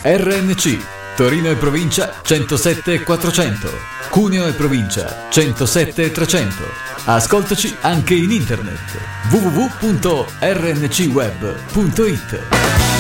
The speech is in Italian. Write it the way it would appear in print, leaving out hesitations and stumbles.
RNC Torino e provincia 107 400, Cuneo e provincia 107 300. Ascoltaci anche in internet www.rncweb.it.